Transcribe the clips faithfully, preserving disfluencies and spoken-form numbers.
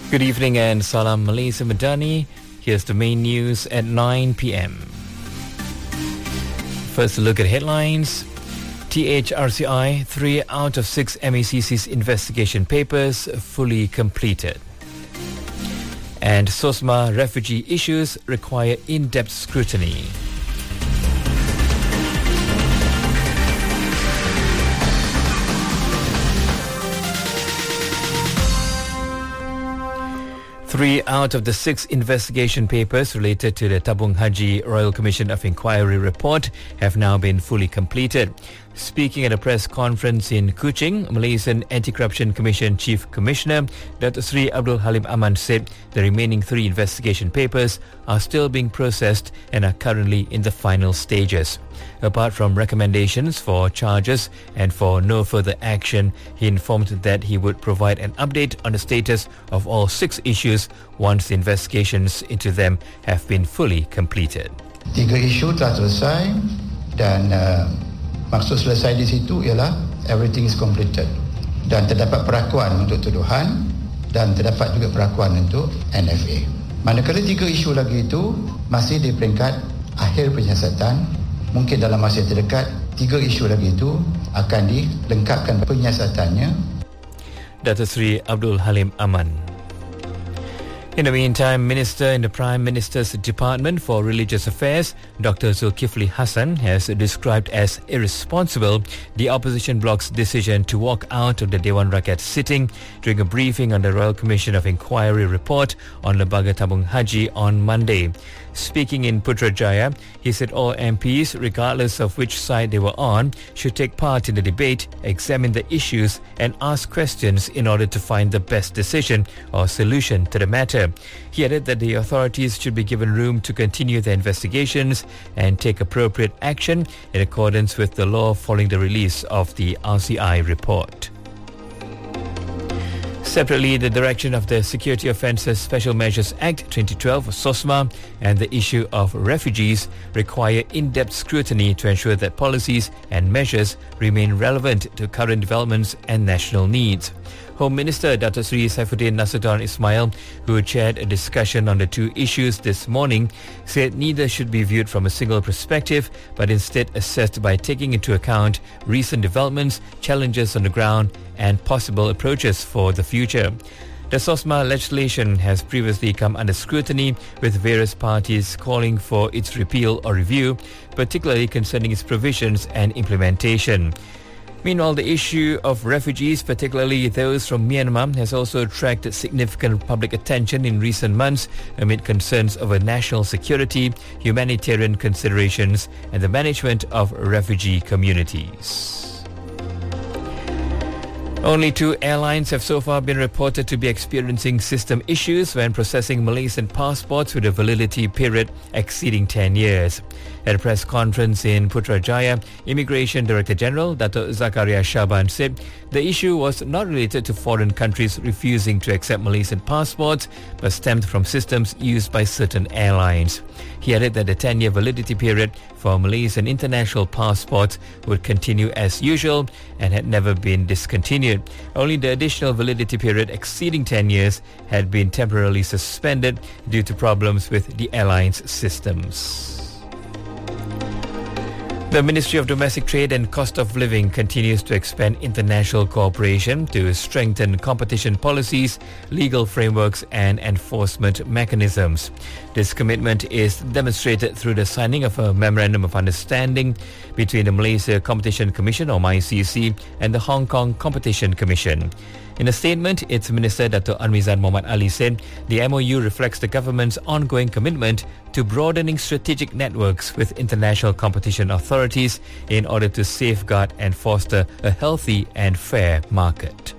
Good evening and Salam Malaysia Madani. Here's the main news at nine p.m. First, a look at headlines. T H R C I, three out of six M A C C's investigation papers fully completed. And SOSMA refugee issues require in-depth scrutiny. Three out of the six investigation papers related to the Tabung Haji Royal Commission of Inquiry report have now been fully completed. Speaking at a press conference in Kuching, Malaysian Anti-Corruption Commission Chief Commissioner Datuk Seri Abdul Halim Aman said the remaining three investigation papers are still being processed and are currently in the final stages. Apart from recommendations for charges and for no further action, he informed that he would provide an update on the status of all six issues once the investigations into them have been fully completed. Tiga isu telah selesai dan uh, maksud selesai di situ ialah everything is completed dan terdapat perakuan untuk tuduhan dan terdapat juga perakuan untuk N F A. Manakala tiga isu lagi itu masih di peringkat akhir penyiasatan, mungkin dalam masa terdekat tiga isu lagi itu akan dilengkapkan penyiasatannya. Datuk Seri Abdul Halim Aman. In the meantime, Minister in the Prime Minister's Department for Religious Affairs, Doctor Zulkifli Hassan, has described as irresponsible the opposition bloc's decision to walk out of the Dewan Rakyat sitting during a briefing on the Royal Commission of Inquiry report on Lembaga Tabung Haji on Monday. Speaking in Putrajaya, he said all M Ps, regardless of which side they were on, should take part in the debate, examine the issues and ask questions in order to find the best decision or solution to the matter. He added that the authorities should be given room to continue their investigations and take appropriate action in accordance with the law following the release of the R C I report. Separately, the direction of the Security Offences Special Measures Act twenty twelve, SOSMA, and the issue of refugees require in-depth scrutiny to ensure that policies and measures remain relevant to current developments and national needs. Home Minister Datuk Seri Saifuddin Nasruddin Ismail, who chaired a discussion on the two issues this morning, said neither should be viewed from a single perspective, but instead assessed by taking into account recent developments, challenges on the ground, and possible approaches for the future. The SOSMA legislation has previously come under scrutiny, with various parties calling for its repeal or review, particularly concerning its provisions and implementation. Meanwhile, the issue of refugees, particularly those from Myanmar, has also attracted significant public attention in recent months amid concerns over national security, humanitarian considerations, and the management of refugee communities. Only two airlines have so far been reported to be experiencing system issues when processing Malaysian passports with a validity period exceeding ten years. At a press conference in Putrajaya, Immigration Director General Dato' Zakaria Shaban said the issue was not related to foreign countries refusing to accept Malaysian passports, but stemmed from systems used by certain airlines. He added that the ten-year validity period for Malaysian international passports would continue as usual and had never been discontinued. Only the additional validity period exceeding ten years had been temporarily suspended due to problems with the airline's systems. The Ministry of Domestic Trade and Cost of Living continues to expand international cooperation to strengthen competition policies, legal frameworks and enforcement mechanisms. This commitment is demonstrated through the signing of a Memorandum of Understanding between the Malaysia Competition Commission or M I C C and the Hong Kong Competition Commission. In a statement, its Minister Dato' Anwizan Mohamed Ali said the M O U reflects the government's ongoing commitment to broadening strategic networks with international competition authorities in order to safeguard and foster a healthy and fair market.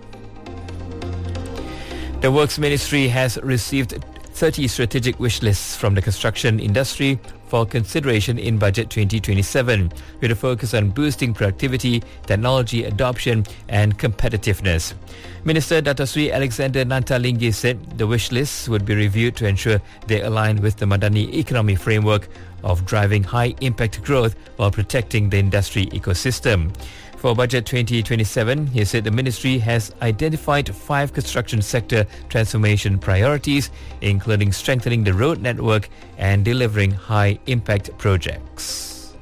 The Works Ministry has received thirty strategic wish lists from the construction industry for consideration in Budget twenty twenty-seven, with a focus on boosting productivity, technology adoption and competitiveness. Minister Dato' Sri Alexander Nantalinggi said the wish lists would be reviewed to ensure they align with the Madani economy framework of driving high-impact growth while protecting the industry ecosystem. For Budget twenty twenty-seven, he said the ministry has identified five construction sector transformation priorities, including strengthening the road network and delivering high-impact projects.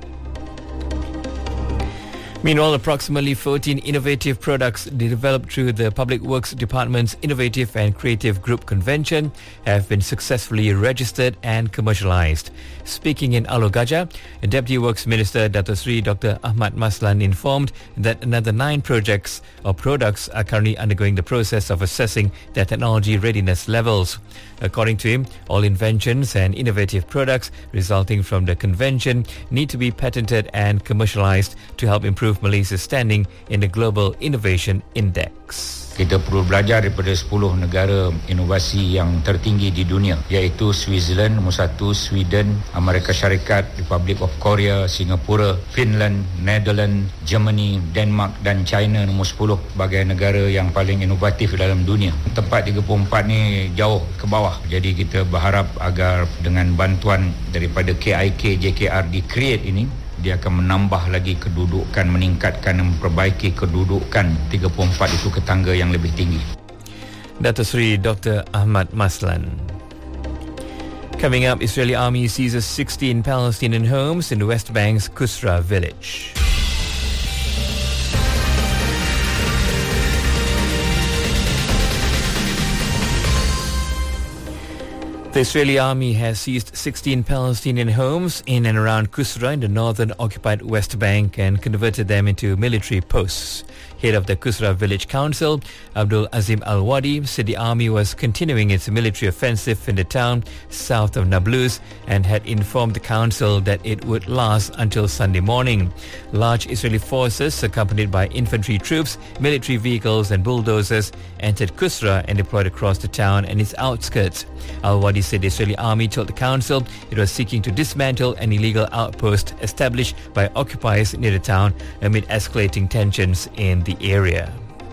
Meanwhile, approximately fourteen innovative products developed through the Public Works Department's Innovative and Creative Group Convention have been successfully registered and commercialized. Speaking in Alor Gajah, Deputy Works Minister Dato Sri Doctor Ahmad Maslan informed that another nine projects or products are currently undergoing the process of assessing their technology readiness levels. According to him, all inventions and innovative products resulting from the convention need to be patented and commercialized to help improve Malaysia's standing in the Global Innovation Index. Kita perlu belajar daripada sepuluh negara inovasi yang tertinggi di dunia, iaitu Switzerland nombor satu, Sweden, Amerika Syarikat, Republic of Korea, Singapura, Finland, Netherlands, Germany, Denmark dan China nombor sepuluh sebagai negara yang paling inovatif dalam dunia. Tempat tiga puluh empat ni jauh ke bawah, jadi kita berharap agar dengan bantuan daripada K I K J K R di Create ini, dia akan menambah lagi kedudukan, meningkatkan dan memperbaiki kedudukan tiga puluh empat itu ke tangga yang lebih tinggi. Dato Sri Doctor Ahmad Maslan. Coming up, Israeli army seizes sixteen Palestinian homes in the West Bank's Kusra village. The Israeli army has seized sixteen Palestinian homes in and around Kusra in the northern occupied West Bank and converted them into military posts. Head of the Kusra Village Council, Abdul Azim Al-Wadi, said the army was continuing its military offensive in the town south of Nablus and had informed the council that it would last until Sunday morning. Large Israeli forces, accompanied by infantry troops, military vehicles and bulldozers, entered Kusra and deployed across the town and its outskirts. Al-Wadi said the Israeli army told the council it was seeking to dismantle an illegal outpost established by occupiers near the town amid escalating tensions in the area.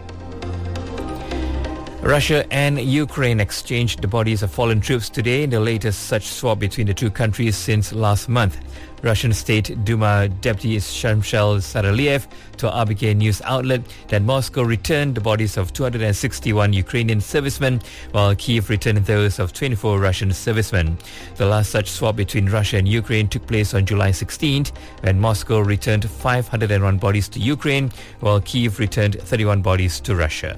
Russia and Ukraine exchanged the bodies of fallen troops today in the latest such swap between the two countries since last month. Russian State Duma Deputy Shamshel Saraliev told R B K news outlet that Moscow returned the bodies of two hundred sixty-one Ukrainian servicemen, while Kyiv returned those of twenty-four Russian servicemen. The last such swap between Russia and Ukraine took place on July sixteenth, when Moscow returned five hundred one bodies to Ukraine, while Kyiv returned thirty-one bodies to Russia.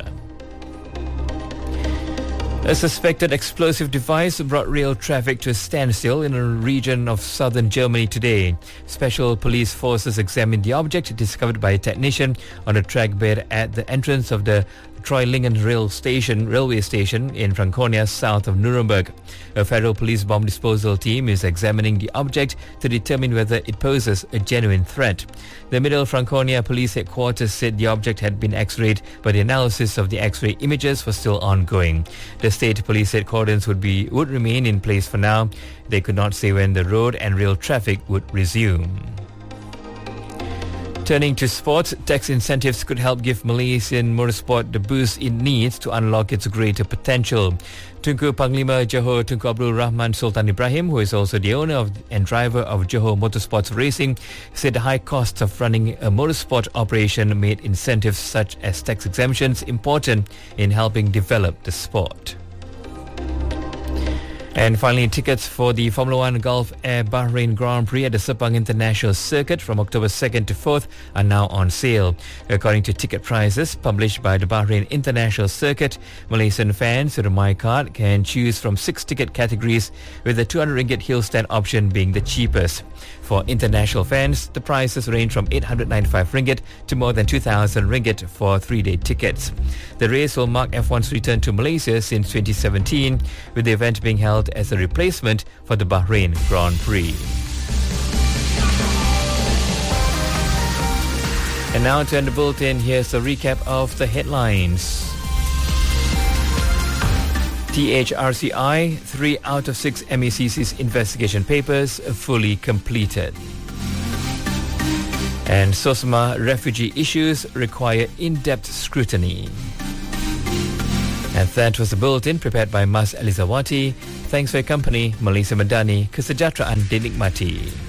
A suspected explosive device brought rail traffic to a standstill in a region of southern Germany today. Special police forces examined the object discovered by a technician on a track bed at the entrance of the Treulingen rail station, railway station in Franconia, south of Nuremberg. A federal police bomb disposal team is examining the object to determine whether it poses a genuine threat. The Middle Franconia Police Headquarters said the object had been X-rayed, but the analysis of the X-ray images was still ongoing. The state police said cordons would be would remain in place for now. They could not say when the road and rail traffic would resume. Turning to sports, tax incentives could help give Malaysian motorsport the boost it needs to unlock its greater potential. Tunku Panglima Johor Tunku Abdul Rahman Sultan Ibrahim, who is also the owner of and driver of Johor Motorsports Racing, said the high costs of running a motorsport operation made incentives such as tax exemptions important in helping develop the sport. And finally, tickets for the Formula One Gulf Air Bahrain Grand Prix at the Sepang International Circuit from October second to fourth are now on sale. According to ticket prices published by the Bahrain International Circuit, Malaysian fans with a MyCard can choose from six ticket categories, with the two hundred ringgit hill stand option being the cheapest. For international fans, the prices range from eight hundred ninety-five ringgit to more than two thousand ringgit for three-day tickets. The race will mark F one's return to Malaysia since twenty seventeen, with the event being held as a replacement for the Bahrain Grand Prix. And now to end the bulletin, here's a recap of the headlines. T H R C I, three out of six M A C C's investigation papers fully completed. And SOSMA refugee issues require in-depth scrutiny. And that was the bulletin prepared by Mas Elizawati. Thanks for your company. Malaysia Madani, kesejahteraan dinikmati.